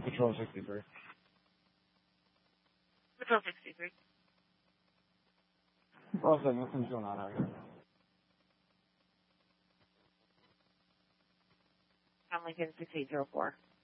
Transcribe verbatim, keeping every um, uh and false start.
Patrol sixty-three. Patrol sixty-three. Well, so nothing's going on out here. I'm Lincoln six eight zero four.